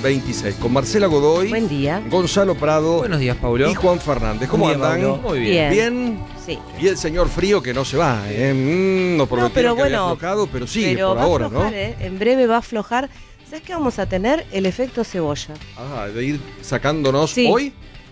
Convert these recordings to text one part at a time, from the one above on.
26, con Marcela Godoy. Buen día. Gonzalo Prado. Buenos días, Paulo. Y Juan Fernández. ¿Cómo Buen día, andan? Pablo. Muy bien. ¿Bien? Sí. Y el señor Frío que no se va, nos prometieron pero que había bueno, aflojado, pero sigue Pero por va ahora, a aflojar, ¿no? En breve va a aflojar. ¿Sabes qué vamos a tener? El efecto cebolla. Ah, de ir sacándonos Sí. hoy.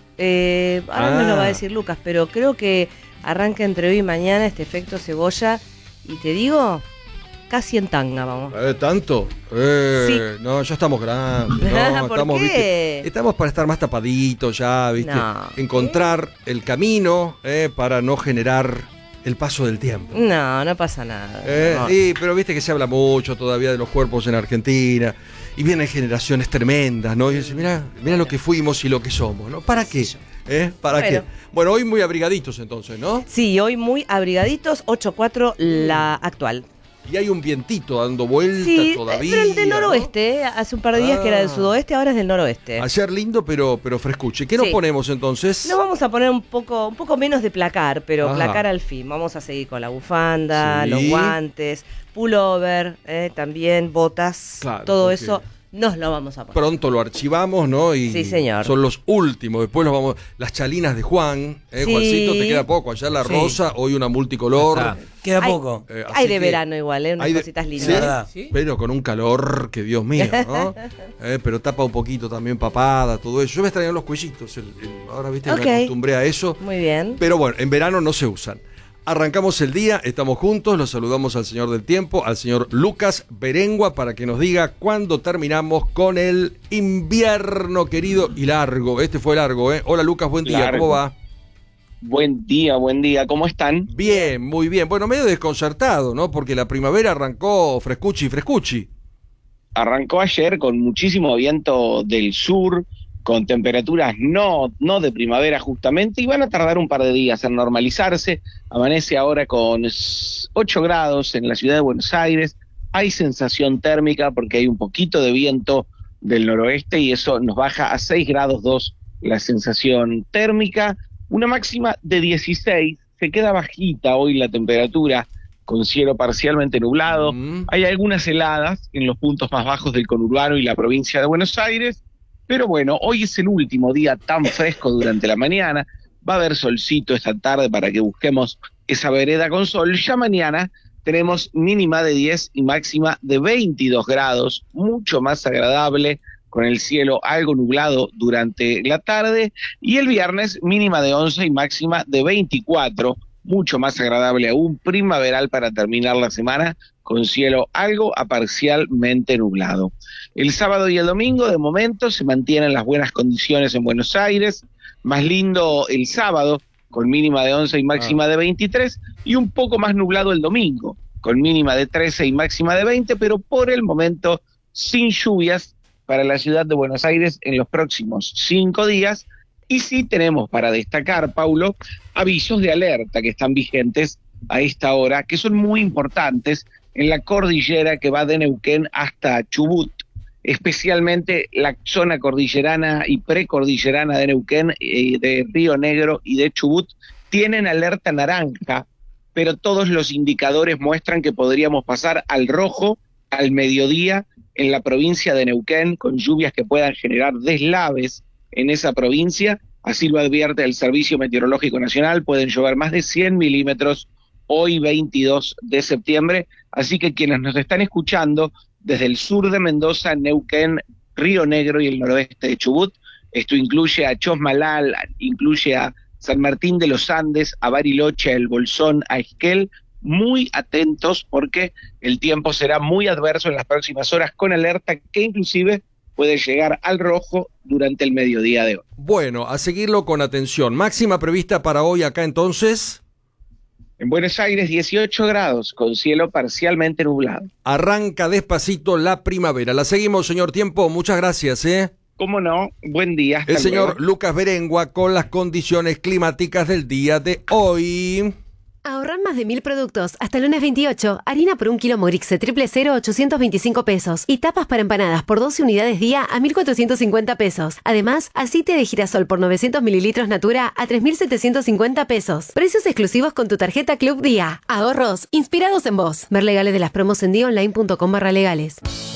Ahora me lo va a decir Lucas, pero creo que arranca entre hoy y mañana este efecto cebolla. Y te digo, casi en tanga vamos. ¿Tanto? Sí. No, ya estamos grandes. No, ¿Por estamos, qué? ¿viste? Estamos para estar más tapaditos ya, ¿viste? No. Encontrar el camino para no generar el paso del tiempo. No pasa nada. No. Sí, pero viste que se habla mucho todavía de los cuerpos en Argentina. Y vienen generaciones tremendas, ¿no? Y dicen, mira lo que fuimos y lo que somos, ¿no? ¿Para qué? ¿Para qué? Bueno, hoy muy abrigaditos entonces, ¿no? Sí, hoy muy abrigaditos, 8.4 la actual. Y hay un vientito dando vueltas Sí, todavía. pero el del noroeste, hace un par de días que era del sudoeste, ahora es del noroeste. Ayer lindo, pero frescuche. ¿Qué nos Sí. ponemos entonces? Nos vamos a poner un poco menos de placar, pero Ajá. placar al fin. Vamos a seguir con la bufanda, Sí. los guantes, pullover, también botas, Claro, todo porque eso nos lo vamos a poner. Pronto lo archivamos, ¿no? Y Sí, señor. son los últimos. Después los vamos. Las chalinas de Juan. Sí. Juancito, te queda poco. Ayer la Sí. rosa, hoy una multicolor. Ah, queda Hay- poco. Así Hay de que verano igual, unas hay de- cositas ¿Sí? lindas. ¿Verdad? ¿Sí? Pero con un calor que Dios mío, ¿no? Pero tapa un poquito también papada, todo eso. Yo me extrañan los cuellitos. Ahora, viste, Ok. me acostumbré a eso. Muy bien. Pero bueno, en verano no se usan. Arrancamos el día, estamos juntos, los saludamos al señor del tiempo, al señor Lucas Berengua, para que nos diga cuándo terminamos con el invierno querido y largo. Este fue largo, ¿eh? Hola Lucas, buen día, Largo. ¿cómo va? Buen día, ¿cómo están? Bien, muy bien. Bueno, medio desconcertado, ¿no? Porque la primavera arrancó frescuchi. Arrancó ayer con muchísimo viento del sur, con temperaturas no de primavera justamente, y van a tardar un par de días en normalizarse. Amanece ahora con 8 grados en la ciudad de Buenos Aires, hay sensación térmica porque hay un poquito de viento del noroeste y eso nos baja a 6 grados 2 la sensación térmica, una máxima de 16, se queda bajita hoy la temperatura con cielo parcialmente nublado. Hay algunas heladas en los puntos más bajos del conurbano y la provincia de Buenos Aires, pero bueno, hoy es el último día tan fresco durante la mañana, va a haber solcito esta tarde para que busquemos esa vereda con sol. Ya mañana tenemos mínima de 10 y máxima de 22 grados, mucho más agradable, con el cielo algo nublado durante la tarde, y el viernes mínima de 11 y máxima de 24, mucho más agradable aún, primaveral para terminar la semana, con cielo algo a parcialmente nublado. El sábado y el domingo, de momento, se mantienen las buenas condiciones en Buenos Aires, más lindo el sábado, con mínima de 11 y máxima de 23, y un poco más nublado el domingo, con mínima de 13 y máxima de 20, pero por el momento sin lluvias para la ciudad de Buenos Aires en los próximos 5 días, y sí tenemos para destacar, Paulo, avisos de alerta que están vigentes a esta hora, que son muy importantes en la cordillera que va de Neuquén hasta Chubut, especialmente la zona cordillerana y precordillerana de Neuquén, de Río Negro y de Chubut, tienen alerta naranja, pero todos los indicadores muestran que podríamos pasar al rojo al mediodía en la provincia de Neuquén, con lluvias que puedan generar deslaves en esa provincia. Así lo advierte el Servicio Meteorológico Nacional, pueden llover más de 100 milímetros hoy 22 de septiembre, así que quienes nos están escuchando desde el sur de Mendoza, Neuquén, Río Negro y el noroeste de Chubut, esto incluye a Chosmalal, incluye a San Martín de los Andes, a Bariloche, a El Bolsón, a Esquel, muy atentos porque el tiempo será muy adverso en las próximas horas, con alerta que inclusive puede llegar al rojo durante el mediodía de hoy. Bueno, a seguirlo con atención. Máxima prevista para hoy acá entonces. En Buenos Aires 18 grados, con cielo parcialmente nublado. Arranca despacito la primavera. La seguimos, señor Tiempo. Muchas gracias, ¿eh? ¿Cómo no? Buen día. Hasta El señor luego. Lucas Berengua con las condiciones climáticas del día de hoy. Ahorrar más de 1.000 productos. Hasta el lunes 28. Harina por 1 kilo Morixe 000, 825 pesos. Y tapas para empanadas por 12 unidades día a 1.450 pesos. Además, aceite de girasol por 900 mililitros Natura a 3.750 pesos. Precios exclusivos con tu tarjeta Club Día. Ahorros inspirados en vos. Ver legales de las promos en dionline.com/legales.